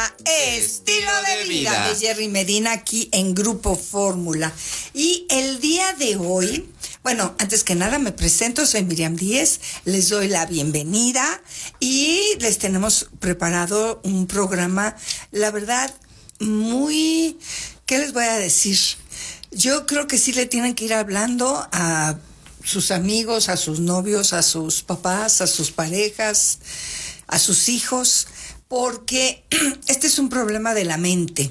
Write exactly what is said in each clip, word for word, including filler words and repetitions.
a Estilo de Vida de Jerry Medina aquí en Grupo Fórmula. Y el día de hoy, bueno, antes que nada me presento, soy Miriam Díez, les doy la bienvenida y les tenemos preparado un programa, la verdad, muy, ¿qué les voy a decir? Yo creo que sí le tienen que ir hablando a sus amigos, a sus novios, a sus papás, a sus parejas, a sus hijos, porque este es un problema de la mente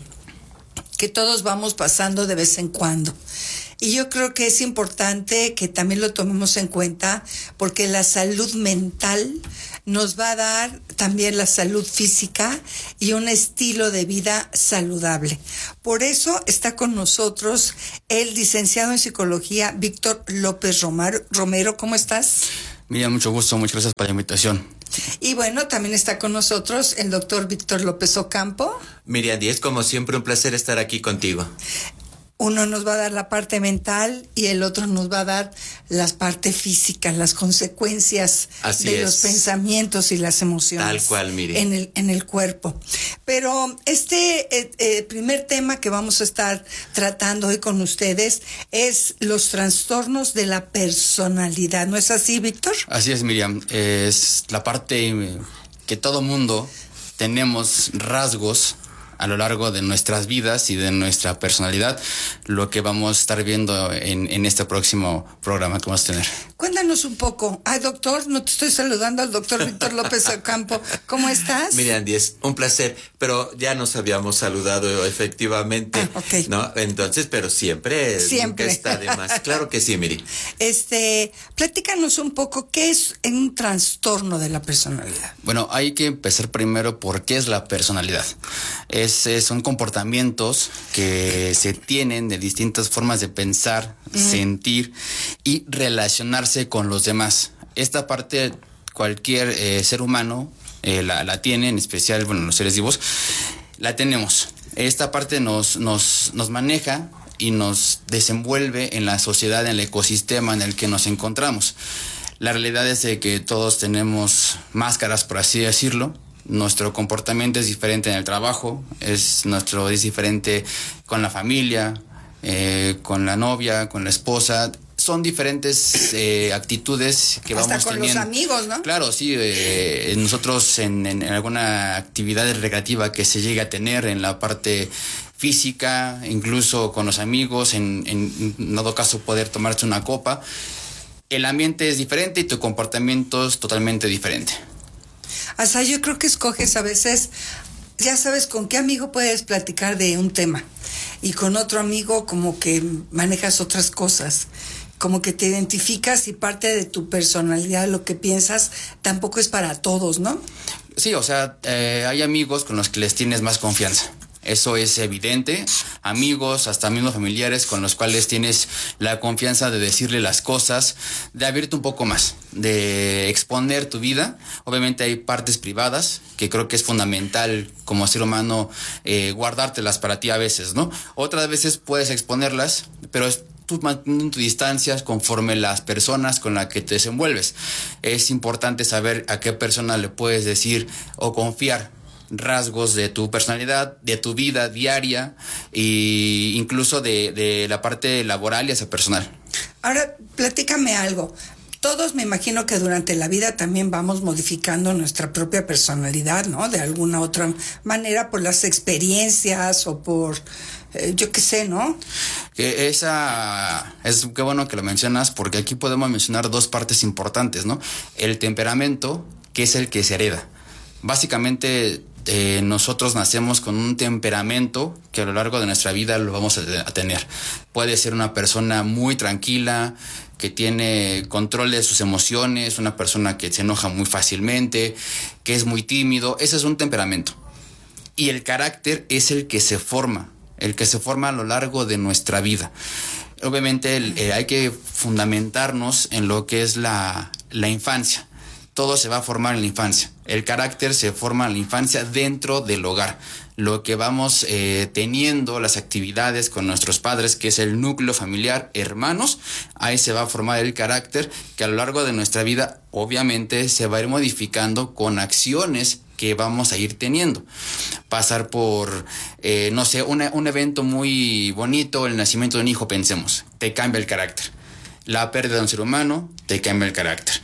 que todos vamos pasando de vez en cuando. Y yo creo que es importante que también lo tomemos en cuenta porque la salud mental nos va a dar también la salud física y un estilo de vida saludable. Por eso está con nosotros el licenciado en psicología Víctor López Romero. ¿Cómo estás? Mira, mucho gusto, muchas gracias por la invitación. Y bueno, también está con nosotros el doctor Víctor López Ocampo. Miriam Díez, como siempre, un placer estar aquí contigo. Uno nos va a dar la parte mental y el otro nos va a dar las partes físicas, las consecuencias Así de es. los pensamientos y las emociones. Tal cual, Miriam. En el, en el cuerpo. Pero este eh, eh, primer tema que vamos a estar tratando hoy con ustedes es los trastornos de la personalidad. ¿No es así, Víctor? Así es, Miriam. Es la parte que todo mundo tenemos rasgos a lo largo de nuestras vidas y de nuestra personalidad, lo que vamos a estar viendo en, en este próximo programa que vamos a tener. Cuéntanos un poco. Ay, doctor, no te estoy saludando al doctor Víctor López Ocampo. ¿Cómo estás? Miriam Díez, un placer, pero ya nos habíamos saludado efectivamente, ah, okay. ¿no? Entonces, pero siempre, siempre. Nunca está de más. Claro que sí, Miri. Este, platícanos un poco, ¿qué es un trastorno de la personalidad? Bueno, hay que empezar primero por qué es la personalidad. Es Es, son comportamientos que se tienen de distintas formas de pensar, mm. sentir y relacionarse con los demás. Esta parte cualquier eh, ser humano eh, la, la tiene, en especial, bueno, los seres vivos, la tenemos. Esta parte nos, nos, nos maneja y nos desenvuelve en la sociedad, en el ecosistema en el que nos encontramos. La realidad es de que todos tenemos máscaras, por así decirlo. Nuestro comportamiento es diferente en el trabajo, es nuestro es diferente con la familia, eh, con la novia, con la esposa. Son diferentes eh, actitudes que Hasta vamos con teniendo. Los amigos, ¿no? Claro, sí. Eh, nosotros en, en, en alguna actividad recreativa que se llegue a tener en la parte física, incluso con los amigos, en, en, en dado caso poder tomarse una copa, el ambiente es diferente y tu comportamiento es totalmente diferente. O sea, yo creo que escoges a veces, ya sabes con qué amigo puedes platicar de un tema y con otro amigo como que manejas otras cosas, como que te identificas y parte de tu personalidad, lo que piensas, tampoco es para todos, ¿no? Sí, o sea, eh, hay amigos con los que les tienes más confianza. Eso es evidente. Amigos, hasta mismos familiares con los cuales tienes la confianza de decirle las cosas, de abrirte un poco más, de exponer tu vida. Obviamente hay partes privadas que creo que es fundamental como ser humano eh, guardártelas para ti a veces, ¿no? Otras veces puedes exponerlas, pero es tú manteniendo tu distancia conforme las personas con las que te desenvuelves. Es importante saber a qué persona le puedes decir o confiar rasgos de tu personalidad, de tu vida diaria e incluso de, de la parte laboral y esa personal. Ahora, platícame algo. Todos me imagino que durante la vida también vamos modificando nuestra propia personalidad, ¿no? De alguna otra manera por las experiencias o por, eh, yo qué sé, ¿no? Que esa es qué bueno que lo mencionas porque aquí podemos mencionar dos partes importantes, ¿no? El temperamento, que es el que se hereda. Básicamente eh, nosotros nacemos con un temperamento que a lo largo de nuestra vida lo vamos a, a tener. Puede ser una persona muy tranquila, que tiene control de sus emociones, una persona que se enoja muy fácilmente, que es muy tímido. Ese es un temperamento. Y el carácter es el que se forma, el que se forma a lo largo de nuestra vida. Obviamente el, eh, hay que fundamentarnos en lo que es la, la infancia. Todo se va a formar en la infancia. El carácter se forma en la infancia dentro del hogar. Lo que vamos eh, teniendo, las actividades con nuestros padres, que es el núcleo familiar, hermanos, ahí se va a formar el carácter que a lo largo de nuestra vida obviamente se va a ir modificando con acciones que vamos a ir teniendo. Pasar por, eh, no sé, una, un evento muy bonito, el nacimiento de un hijo, pensemos, te cambia el carácter. La pérdida de un ser humano, te cambia el carácter.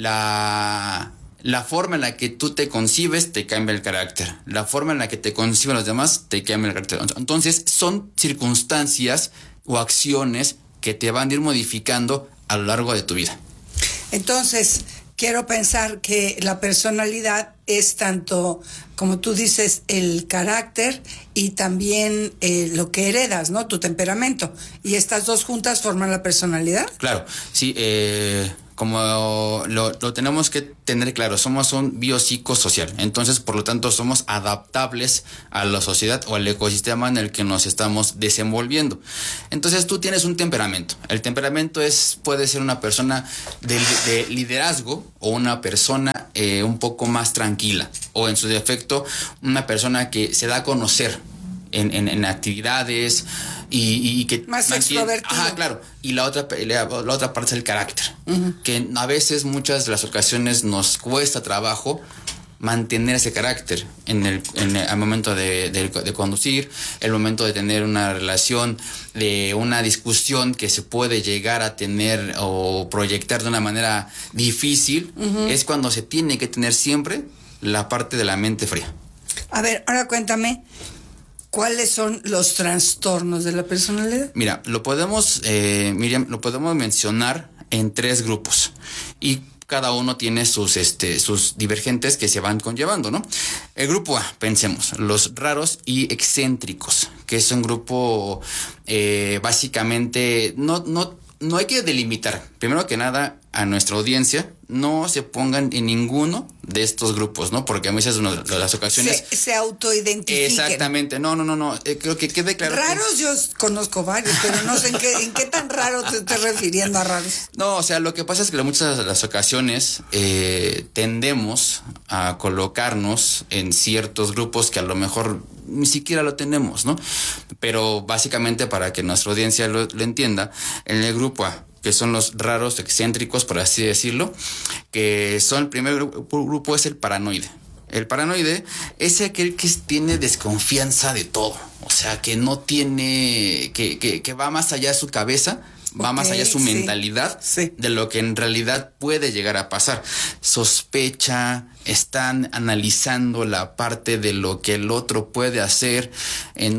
La, la forma en la que tú te concibes, te cambia el carácter. La forma en la que te conciben los demás, te cambia el carácter. Entonces, son circunstancias o acciones que te van a ir modificando a lo largo de tu vida. Entonces, quiero pensar que la personalidad es tanto, como tú dices, el carácter y también eh, lo que heredas, ¿no? Tu temperamento. Y estas dos juntas forman la personalidad. Claro, sí, eh, como lo, lo tenemos que tener claro, somos un biopsicosocial, entonces por lo tanto somos adaptables a la sociedad o al ecosistema en el que nos estamos desenvolviendo. Entonces tú tienes un temperamento. El temperamento es, puede ser una persona de, de liderazgo o una persona eh, un poco más tranquila, o en su defecto una persona que se da a conocer en, en, en actividades y, y que más extrovertido. Ajá, claro. Y la otra, la, la otra parte es el carácter, uh-huh. que a veces, muchas de las ocasiones nos cuesta trabajo mantener ese carácter en el, en el al momento de, de, de conducir, el momento de tener una relación, de una discusión que se puede llegar a tener o proyectar de una manera difícil, uh-huh. es cuando se tiene que tener siempre la parte de la mente fría. A ver, ahora cuéntame, ¿cuáles son los trastornos de la personalidad? Mira, lo podemos, eh, Miriam, lo podemos mencionar en tres grupos y cada uno tiene sus, este, sus divergentes que se van conllevando, ¿no? El grupo A, pensemos, los raros y excéntricos, que es un grupo eh, básicamente, no, no, no hay que delimitar, primero que nada, a nuestra audiencia, no se pongan en ninguno de estos grupos, ¿no? Porque a veces en las ocasiones... Se, se autoidentifiquen. Exactamente. No, no, no, no. Eh, creo que quede claro. Raros que... yo conozco varios, pero no sé en qué, en qué tan raro te estoy refiriendo a raros. No, o sea, lo que pasa es que en muchas de las ocasiones eh, tendemos a colocarnos en ciertos grupos que a lo mejor ni siquiera lo tenemos, ¿no? Pero básicamente, para que nuestra audiencia lo, lo entienda, en el grupo A, que son los raros excéntricos, por así decirlo, que son, el primer grupo, grupo es el paranoide. El paranoide es aquel que tiene desconfianza de todo, o sea, que no tiene, que, que, que va más allá de su cabeza, va okay, más allá de su sí, mentalidad, sí. de lo que en realidad puede llegar a pasar. Sospecha, están analizando la parte de lo que el otro puede hacer en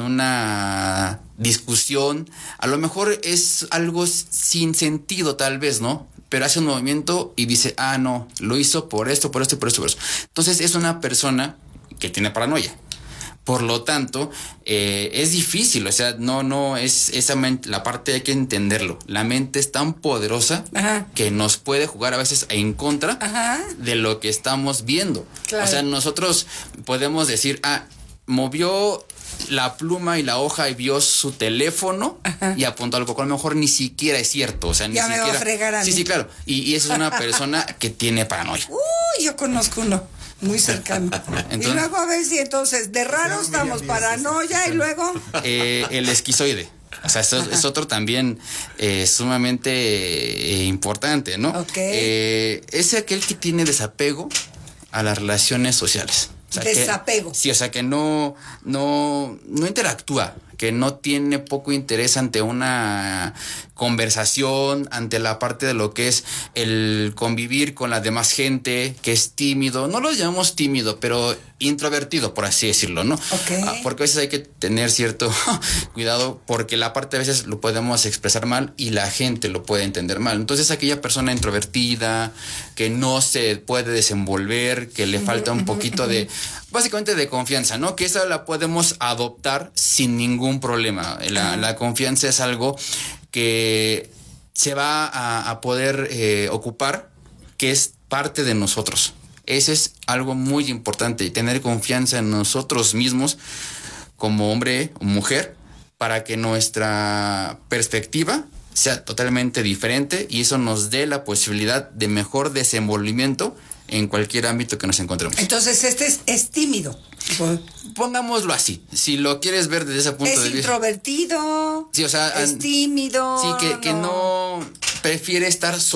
una discusión. A lo mejor es algo sin sentido tal vez, ¿no? Pero hace un movimiento y dice, ah, no, lo hizo por esto, por esto, por esto, por eso. Entonces es una persona que tiene paranoia. Por lo tanto, eh, es difícil, o sea, no, no, es esa mente, la parte hay que entenderlo. La mente es tan poderosa Ajá. que nos puede jugar a veces en contra Ajá. de lo que estamos viendo. Claro. O sea, nosotros podemos decir, ah, movió la pluma y la hoja y vio su teléfono Ajá. y apuntó algo que a lo mejor ni siquiera es cierto. O sea, ni ya siquiera. Me va a fregar a sí, mí. sí, claro. Y, y esa es una persona que tiene paranoia. Uy, yo conozco uno. Muy cercano. Entonces, y luego a ver si entonces de raro estamos paranoia y luego eh, el esquizoide. O sea, eso es otro también eh, sumamente eh, importante, ¿no? Okay. Eh, es aquel que tiene desapego a las relaciones sociales. O sea, desapego. Que, sí, o sea, que no, no, no interactúa, que no tiene poco interés ante una conversación, ante la parte de lo que es el convivir con la demás gente, que es tímido. No lo llamamos tímido, pero introvertido, por así decirlo, ¿no? Okay. Ah, porque a veces hay que tener cierto cuidado, porque la parte a veces lo podemos expresar mal y la gente lo puede entender mal. Entonces, aquella persona introvertida, que no se puede desenvolver, que le falta un poquito de, básicamente de confianza, ¿no? Que esa la podemos adoptar sin ningún problema. La, la confianza es algo que se va a, a poder eh, ocupar, que es parte de nosotros. Ese es algo muy importante, tener confianza en nosotros mismos como hombre o mujer, para que nuestra perspectiva sea totalmente diferente y eso nos dé la posibilidad de mejor desenvolvimiento en cualquier ámbito que nos encontremos. Entonces este es, es tímido. Pongámoslo así, si lo quieres ver desde ese punto es de vista. Es introvertido, sí, o sea, es tímido. Sí, que, que no... no prefiere estar solo.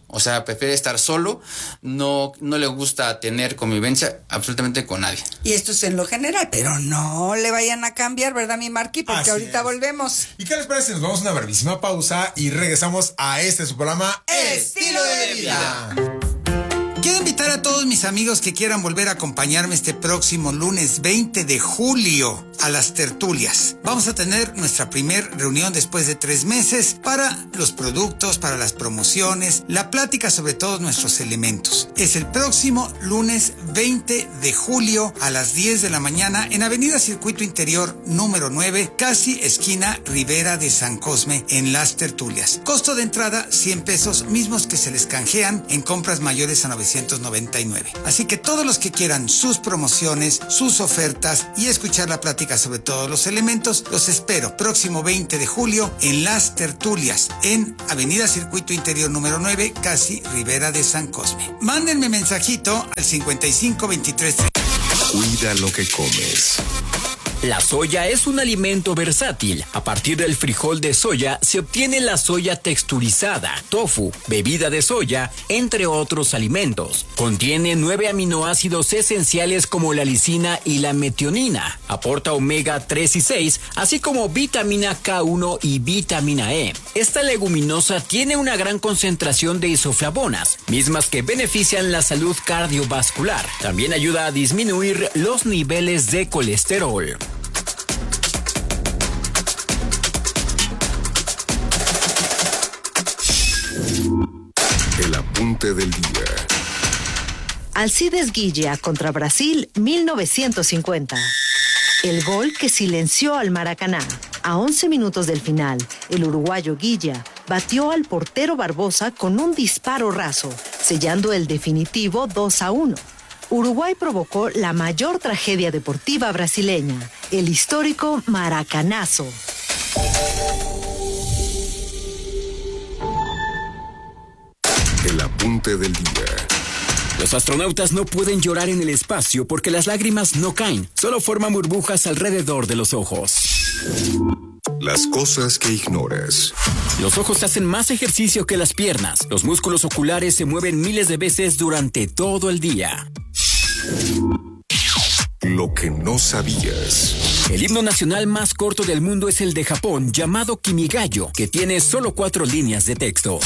O sea, prefiere estar solo, no, no le gusta tener convivencia absolutamente con nadie. Y esto es en lo general, pero no le vayan a cambiar, ¿verdad, mi Marqui? Porque Así ahorita es. volvemos. ¿Y qué les parece? Nos vamos a una brevísima pausa y regresamos a este su programa Estilo de Vida. Quiero invitar a todos mis amigos que quieran volver a acompañarme este próximo lunes veinte de julio a las tertulias. Vamos a tener nuestra primer reunión después de tres meses para los productos, para las promociones, la plática sobre todos nuestros elementos. Es el próximo lunes veinte de julio a las diez de la mañana en Avenida Circuito Interior número nueve, casi esquina Rivera de San Cosme, en las tertulias. Costo de entrada cien pesos, mismos que se les canjean en compras mayores a novecientos noventa y nueve. Así que todos los que quieran sus promociones, sus ofertas y escuchar la plática sobre todos los elementos, los espero próximo veinte de julio en las tertulias en Avenida Circuito Interior número nueve, casi Rivera de San Cosme. Mándenme mensajito al cincuenta y cinco veintitrés. Cuida lo que comes. La soya es un alimento versátil. A partir del frijol de soya se obtiene la soya texturizada, tofu, bebida de soya, entre otros alimentos. Contiene nueve aminoácidos esenciales como la lisina y la metionina. Aporta omega tres y seis, así como vitamina K uno y vitamina E. Esta leguminosa tiene una gran concentración de isoflavonas, mismas que benefician la salud cardiovascular. También ayuda a disminuir los niveles de colesterol. El apunte del día. Alcides Guilla contra Brasil, mil novecientos cincuenta. El gol que silenció al Maracaná. A once minutos del final, el uruguayo Guilla batió al portero Barbosa con un disparo raso, sellando el definitivo dos a uno. Uruguay provocó la mayor tragedia deportiva brasileña, el histórico Maracanazo. El apunte del día. Los astronautas no pueden llorar en el espacio porque las lágrimas no caen, solo forman burbujas alrededor de los ojos. Las cosas que ignoras. Los ojos hacen más ejercicio que las piernas. Los músculos oculares se mueven miles de veces durante todo el día. Lo que no sabías. El himno nacional más corto del mundo es el de Japón, llamado Kimigayo, que tiene solo cuatro líneas de texto.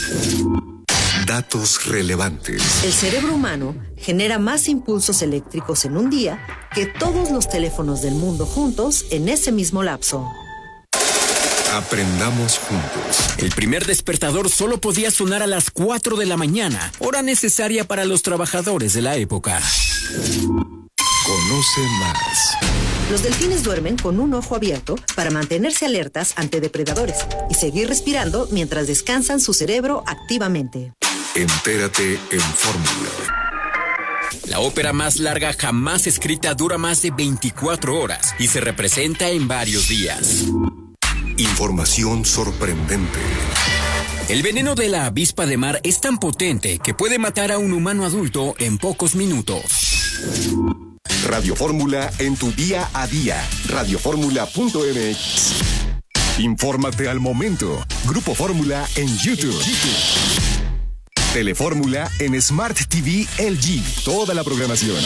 Datos relevantes. El cerebro humano genera más impulsos eléctricos en un día que todos los teléfonos del mundo juntos en ese mismo lapso. Aprendamos juntos. El primer despertador solo podía sonar a las cuatro de la mañana, hora necesaria para los trabajadores de la época. Conoce más. Los delfines duermen con un ojo abierto para mantenerse alertas ante depredadores y seguir respirando mientras descansan su cerebro activamente. Entérate en Fórmula. La ópera más larga jamás escrita dura más de veinticuatro horas y se representa en varios días. Información sorprendente. El veneno de la avispa de mar es tan potente que puede matar a un humano adulto en pocos minutos. Radio Fórmula en tu día a día. radio fórmula punto m x. Infórmate al momento. Grupo Fórmula en YouTube. Telefórmula en Smart T V L G. Toda la programación.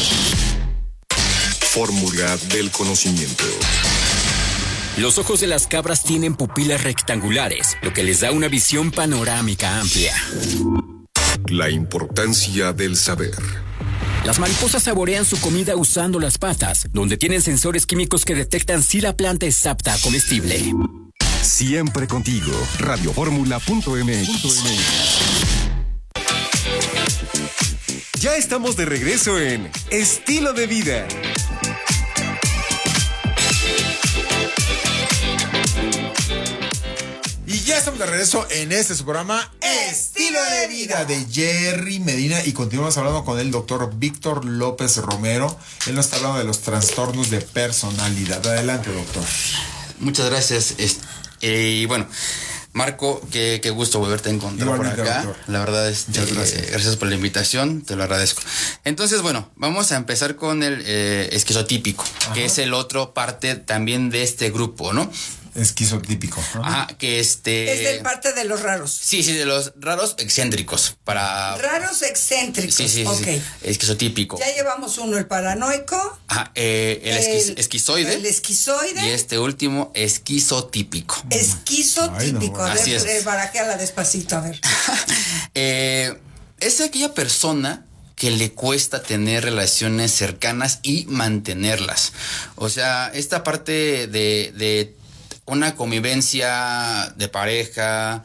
Fórmula del conocimiento. Los ojos de las cabras tienen pupilas rectangulares, lo que les da una visión panorámica amplia. La importancia del saber. Las mariposas saborean su comida usando las patas, donde tienen sensores químicos que detectan si la planta es apta a comestible. Siempre contigo. radio fórmula punto m x. Ya estamos de regreso en Estilo de Vida. Y ya estamos de regreso en este su programa Estilo de Vida de Jerry Medina y continuamos hablando con el doctor Víctor López Romero. Él nos está hablando de los trastornos de personalidad. Adelante, doctor. Muchas gracias. Y bueno, Marco, qué, qué gusto volverte a encontrar. Igualmente, por acá. Doctor. La verdad es Muchas gracias. Eh, gracias por la invitación, te lo agradezco. Entonces, bueno, vamos a empezar con el eh, esquizotípico, Ajá. que es el otro parte también de este grupo, ¿no? Esquizotípico. ¿no? Ajá, que este... Es del parte de los raros. Sí, sí, de los raros excéntricos. Para... Raros excéntricos. Sí, sí, sí, ok. sí. Esquizotípico. Ya llevamos uno, el paranoico. Ajá, eh, el, esquiz- esquizoide. El esquizoide. Y este último, esquizotípico. Esquizotípico. Ay, no, a ver, así es. eh, barajéala despacito, a ver. eh, es aquella persona que le cuesta tener relaciones cercanas y mantenerlas. O sea, esta parte de, de una convivencia de pareja,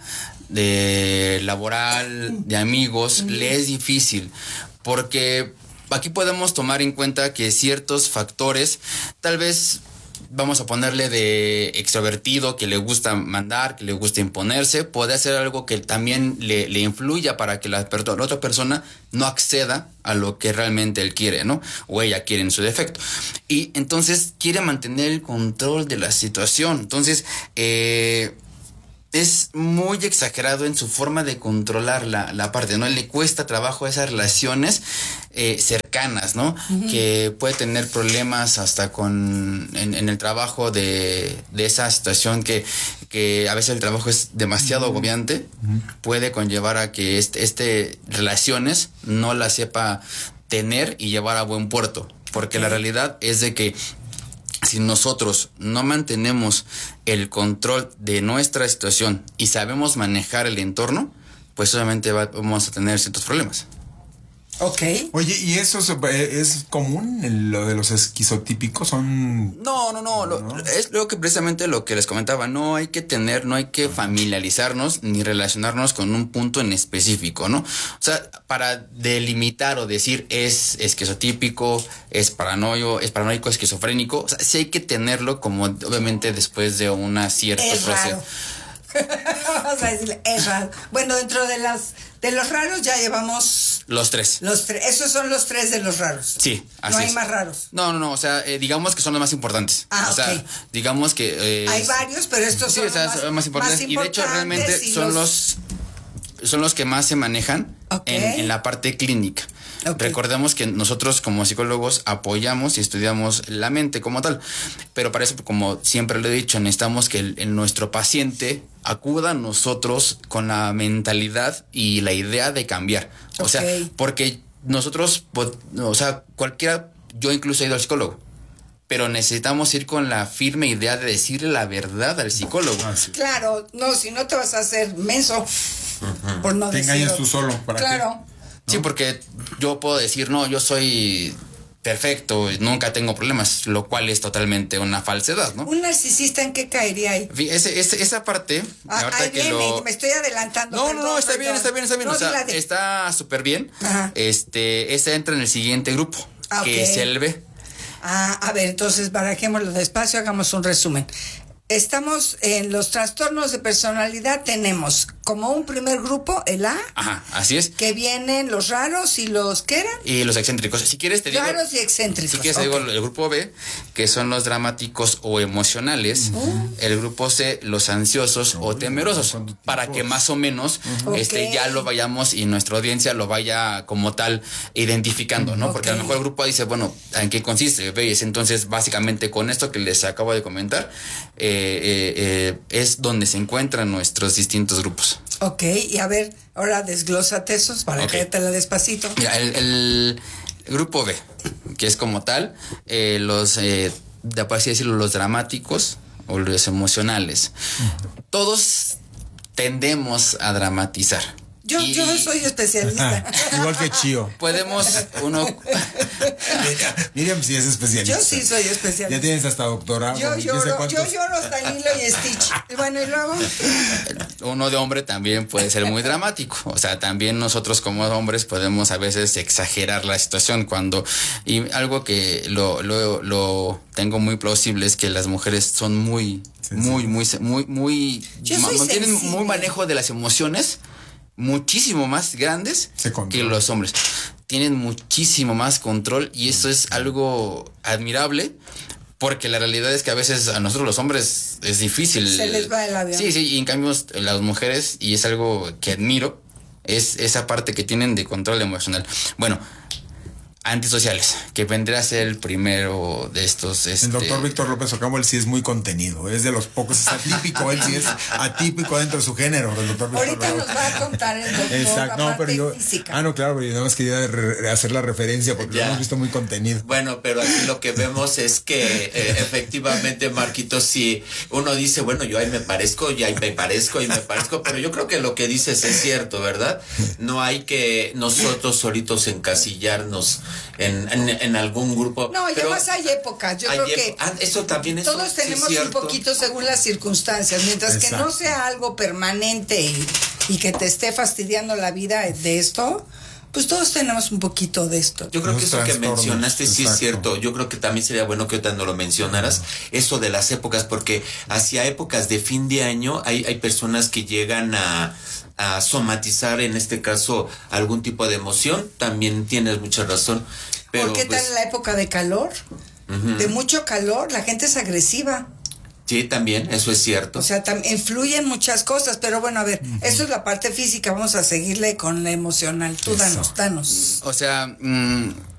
de laboral, de amigos, mm. le es difícil. Porque aquí podemos tomar en cuenta que ciertos factores, tal vez vamos a ponerle de extrovertido, que le gusta mandar, que le gusta imponerse, puede hacer algo que también le, le influya para que la, la otra persona no acceda a lo que realmente él quiere, ¿no? O ella quiere en su defecto. Y entonces quiere mantener el control de la situación. Entonces, eh... es muy exagerado en su forma de controlar la, la parte, ¿no? Le cuesta trabajo esas relaciones eh, cercanas, ¿no? Uh-huh. Que puede tener problemas hasta con en, en el trabajo de, de esa situación que, que a veces el trabajo es demasiado uh-huh. agobiante, uh-huh. puede conllevar a que este, este relaciones no la sepa tener y llevar a buen puerto, porque okay. la realidad es de que si nosotros no mantenemos el control de nuestra situación y sabemos manejar el entorno, pues obviamente va, vamos a tener ciertos problemas. Ok. Oye, ¿y eso es, es común, en lo de los esquizotípicos? Son... No, no, no, ¿no? Lo, es lo que precisamente lo que les comentaba, no hay que tener, no hay que familiarizarnos ni relacionarnos con un punto en específico, ¿no? O sea, para delimitar o decir es esquizotípico, es paranoico, es paranoico, esquizofrénico, o sea, sí hay que tenerlo como obviamente después de una cierta es proceso. Vamos a decirle, es raro. Bueno, dentro de las de los raros ya llevamos los tres. Los tres, esos son los tres de los raros. Sí, así no hay es. más raros. No, no, no, o sea, eh, digamos que son los más importantes. Ah, o sea, okay. digamos que eh, hay varios, pero estos sí, son o sea, los más, más, importantes. más importantes. Y de hecho realmente son los... los son los que más se manejan okay. en, en la parte clínica. Okay. Recordemos que nosotros como psicólogos apoyamos y estudiamos la mente como tal, pero para eso, como siempre lo he dicho, necesitamos que el, el, nuestro paciente acuda a nosotros con la mentalidad y la idea de cambiar. O okay. sea, porque nosotros, o sea, cualquiera, yo incluso he ido al psicólogo, pero necesitamos ir con la firme idea de decirle la verdad al psicólogo. Ah, sí. Claro, no, si no te vas a hacer menso. Uh-huh. Por no te decirlo. engañas tú solo. ¿Para claro. qué? ¿No? Sí, porque yo puedo decir, no, yo soy perfecto, nunca tengo problemas, lo cual es totalmente una falsedad, ¿no? ¿Un narcisista en qué caería ahí? Ese, ese, esa parte, ah, ahorita que viene, lo... me estoy adelantando. No, perdón, no, no, está bien, está bien, está bien. No, o sea, de... está súper bien. Ajá. Este, ese entra en el siguiente grupo, ah, que okay. es el B. Ah, a ver, entonces barajémoslo despacio, hagamos un resumen. Estamos en los trastornos de personalidad, tenemos como un primer grupo el A. Ajá, así es. Que vienen los raros y los, ¿qué eran? Y los excéntricos. Si quieres te digo. Raros y excéntricos. Si quieres okay. te digo el grupo B, que son los dramáticos o emocionales. Uh-huh. El grupo C, los ansiosos uh-huh. o temerosos. Uh-huh. Para que más o menos uh-huh. este okay. ya lo vayamos y nuestra audiencia lo vaya como tal identificando, ¿no? Okay. Porque a lo mejor el grupo dice, bueno, ¿en qué consiste? ¿Ves? Entonces, básicamente con esto que les acabo de comentar, eh, Eh, eh, es donde se encuentran nuestros distintos grupos. Ok, y a ver, ahora desglósate esos para okay. que te la despacito. Mira, el, el grupo B, que es como tal, eh, los, eh, de así decirlo, los dramáticos o los emocionales. Todos tendemos a dramatizar. Yo, y, yo soy especialista. Igual que Chío. Podemos uno. Miriam sí es especialista. Yo sí soy especialista. Ya tienes hasta doctorado. Yo lloro, yo lloro hasta Lilo y Stitch. Bueno, y luego. Uno de hombre también puede ser muy dramático. O sea, también nosotros como hombres podemos a veces exagerar la situación cuando. Y algo que lo, lo, lo tengo muy plausible es que las mujeres son muy, sí, muy, sí. muy, muy, muy. Yo ma- soy tienen sensible. muy manejo de las emociones. Muchísimo más grandes que los hombres. Tienen muchísimo más control y eso es algo admirable porque la realidad es que a veces a nosotros los hombres es difícil. Se les va el avión. Sí, sí, y en cambio las mujeres, y es algo que admiro, es esa parte que tienen de control emocional. Bueno, antisociales, que vendría a ser el primero de estos. Este... El doctor Víctor López Ocampo, él sí es muy contenido, es de los pocos, es atípico, él sí es atípico dentro de su género, el doctor Víctor Ahorita López. nos va a contar el doctor. Exacto, no, pero yo, física. ah, no, claro, pero yo nada más quería re- hacer la referencia porque Ya. lo hemos visto muy contenido. Bueno, pero aquí lo que vemos es que eh, efectivamente, Marquito, si uno dice, bueno, yo ahí me parezco, y ahí me parezco, y me parezco, pero yo creo que lo que dices es cierto, ¿verdad? No hay que nosotros solitos encasillarnos en, en, en algún grupo. No, y pero además hay épocas. Yo hay creo ep- que ah, eso también es todos tenemos un poquito según las circunstancias. Mientras Exacto. que no sea algo permanente y, y que te esté fastidiando la vida de esto, pues todos tenemos un poquito de esto. Yo creo que Los eso que trastornos, mencionaste sí es exacto. cierto. Yo creo que también sería bueno que ahorita no lo mencionaras, eso de las épocas, porque hacia épocas de fin de año hay, hay personas que llegan a, a somatizar, en este caso, algún tipo de emoción. También tienes mucha razón. Pero, ¿Por qué pues, tal en la época de calor? Ujú. De mucho calor, la gente es agresiva. sí, también, eso es cierto. O sea, tam- influyen muchas cosas, pero bueno, a ver, eso es la parte física, vamos a seguirle con la emocional. Tú Eso. danos, danos. O sea, mm,